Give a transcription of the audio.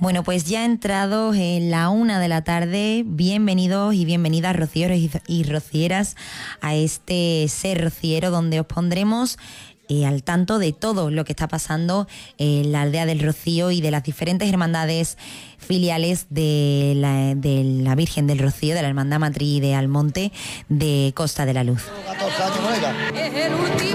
Bueno, pues ya ha entrado la 1 de la tarde. Bienvenidos y bienvenidas rocieros y rocieras a este Ser Rociero, donde os pondremos al tanto de todo lo que está pasando en la aldea del Rocío y de las diferentes hermandades filiales de la Virgen del Rocío, de la Hermandad Matriz de Almonte de Costa de la Luz. Es el último